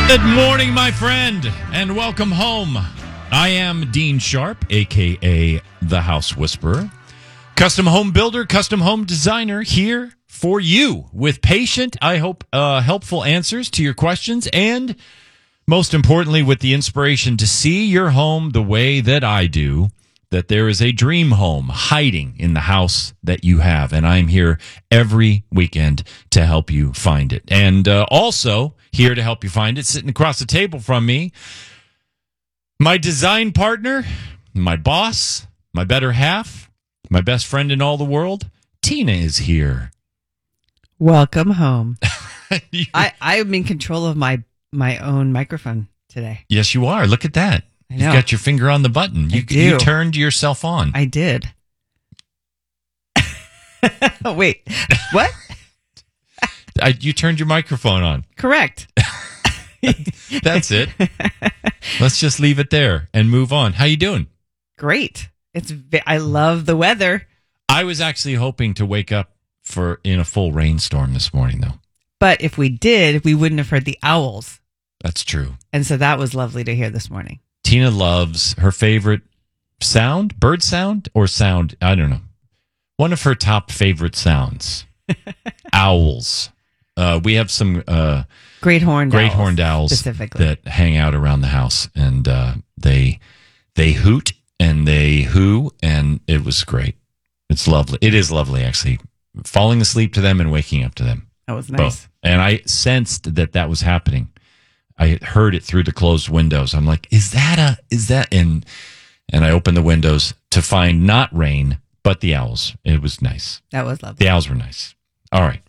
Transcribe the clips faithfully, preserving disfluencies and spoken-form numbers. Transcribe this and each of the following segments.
Good morning, my friend, and welcome home. I am Dean Sharp, a k a. The House Whisperer, custom home builder, custom home designer, here for you with patient, I hope, uh, helpful answers to your questions, and most importantly, with the inspiration to see your home the way that I do, that there is a dream home hiding in the house that you have, and I'm here every weekend to help you find it. And uh, also here to help you find it, sitting across the table from me, my design partner, my boss, my better half, my best friend in all the world, Tina is here. Welcome home. I, I'm in control of my, my own microphone today. Yes, you are. Look at that. I know. You've got your finger on the button. You, I do. you turned yourself on. I did. Wait, what? I, you turned your microphone on. Correct. That's it. Let's just leave it there and move on. How you doing? Great. It's. I love the weather. I was actually hoping to wake up for in a full rainstorm this morning, though. But if we did, we wouldn't have heard the owls. That's true. And so that was lovely to hear this morning. Tina loves her favorite sound, bird sound or sound. I don't know. One of her top favorite sounds, owls. Uh, we have some uh, great horned great owls, horned owls specifically that hang out around the house, and uh, they they hoot and they hoo, and it was great. It's lovely. It is lovely, actually, falling asleep to them and waking up to them. That was nice. Both. And I sensed that that was happening. I heard it through the closed windows. I'm like, is that a, is that, and, and I opened the windows to find not rain, but the owls. It was nice. That was lovely. The owls were nice. All right.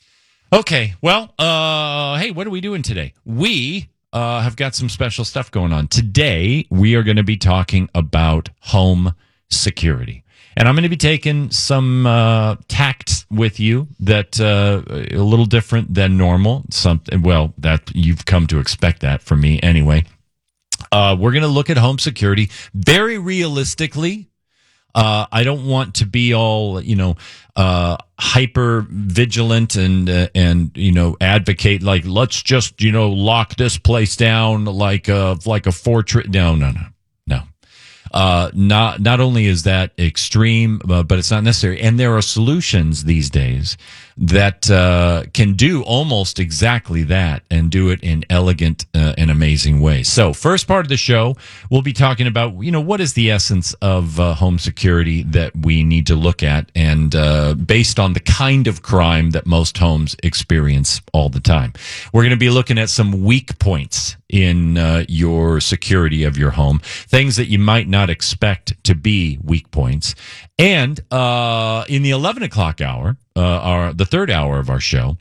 Okay. Well, uh, hey, what are we doing today? We, uh, have got some special stuff going on. Today, we are going to be talking about home security. And I'm going to be taking some uh, tact with you that uh, a little different than normal. Something, well, that you've come to expect that from me anyway. Uh, we're going to look at home security very realistically. Uh, I don't want to be all, you know, uh, hyper vigilant and uh, and you know advocate like let's just you know lock this place down like a like a fortress. No, no, no, no. Uh, not, not only is that extreme, uh, but it's not necessary. And there are solutions these days that, uh, can do almost exactly that and do it in elegant, uh, and amazing ways. So first part of the show, we'll be talking about, you know, what is the essence of, uh, home security that we need to look at and, uh, based on the kind of crime that most homes experience all the time. We're going to be looking at some weak points in, uh, your security of your home, things that you might not expect to be weak points. And uh, in the eleven o'clock hour, uh, our the third hour of our show,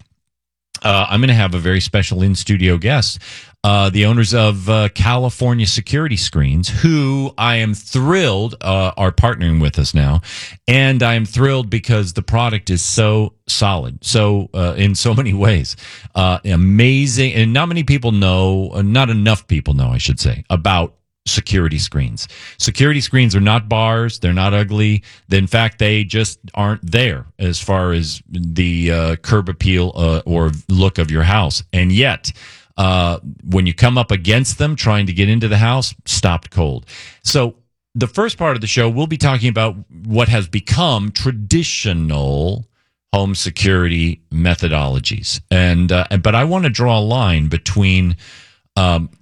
uh, I'm going to have a very special in-studio guest, uh, the owners of uh, California Security Screens, who I am thrilled uh, are partnering with us now. And I am thrilled because the product is so solid, so uh, in so many ways, uh, amazing. And not many people know, uh, not enough people know, I should say, about security screens. Security screens are not bars. They're not ugly. In fact, they just aren't there as far as the uh, curb appeal uh, or look of your house. And yet, uh, when you come up against them trying to get into the house, stopped cold. So the first part of the show, we'll be talking about what has become traditional home security methodologies. And uh, but I want to draw a line between um,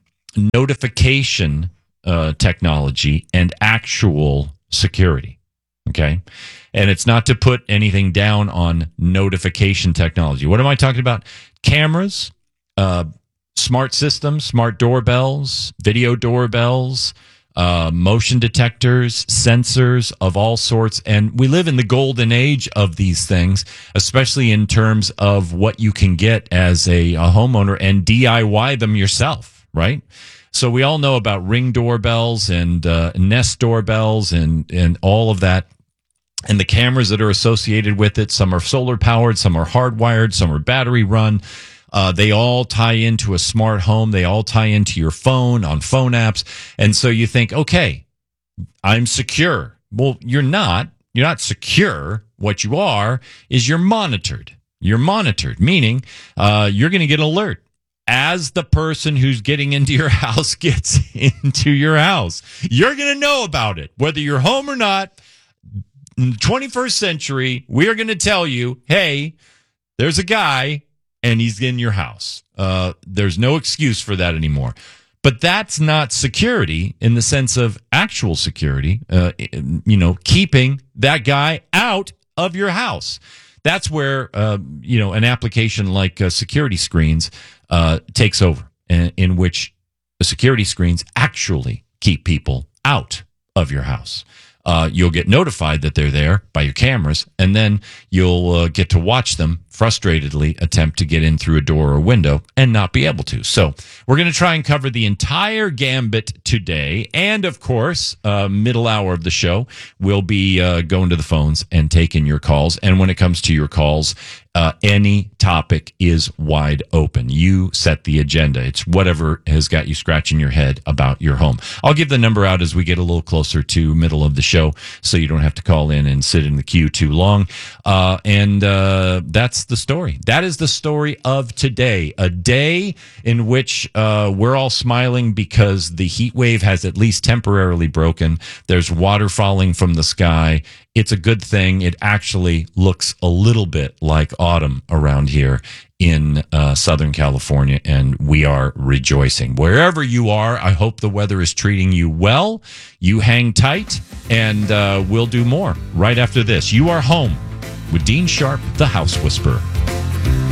notification Uh, technology and actual security. Okay. And it's not to put anything down on notification technology. What am I talking about? Cameras, uh, smart systems, smart doorbells, video doorbells, uh, motion detectors, sensors of all sorts. And we live in the golden age of these things, especially in terms of what you can get as a, a homeowner and D I Y them yourself, right? So we all know about Ring doorbells and uh, Nest doorbells and, and all of that. And the cameras that are associated with it, some are solar powered, some are hardwired, some are battery run. Uh, they all tie into a smart home. They all tie into your phone on phone apps. And so you think, okay, I'm secure. Well, you're not. You're not secure. What you are is you're monitored. You're monitored, meaning uh, you're going to get an alert as the person who's getting into your house gets into your house. You're going to know about it, whether you're home or not. In the twenty-first century, we are going to tell you, hey, there's a guy and he's in your house. Uh, there's no excuse for that anymore. But that's not security in the sense of actual security, uh, you know, keeping that guy out of your house. That's where, uh, you know, an application like uh, security screens uh, takes over, in, in which the security screens actually keep people out of your house. Uh, you'll get notified that they're there by your cameras, and then you'll uh, get to watch them frustratedly attempt to get in through a door or window and not be able to. So we're going to try and cover the entire gambit today. And, of course, uh, middle hour of the show, we'll be uh, going to the phones and taking your calls. And when it comes to your calls, uh, any topic is wide open. You set the agenda. It's whatever has got you scratching your head about your home. I'll give the number out as we get a little closer to middle of the show so you don't have to call in and sit in the queue too long. Uh, and uh, that's the story. That is the story of today. A day in which uh, we're all smiling because the heat wave has at least temporarily broken. There's water falling from the sky. It's a good thing. It actually looks a little bit like autumn around here in uh, Southern California, and we are rejoicing. Wherever you are, I hope the weather is treating you well. You hang tight, and uh, we'll do more right after this. You are home with Dean Sharp, the House Whisperer.